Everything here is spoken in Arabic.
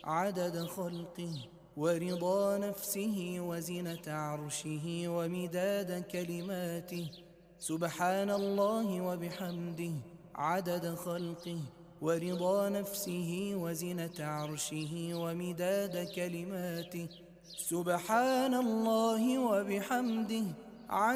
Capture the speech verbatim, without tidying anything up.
عدد خلقه ورضا نفسه وزنة عرشه ومداد كلماته. سبحان الله وبحمده عدد خلقه ورضا نفسه وزنة عرشه ومداد كلماته. سبحان الله وبحمده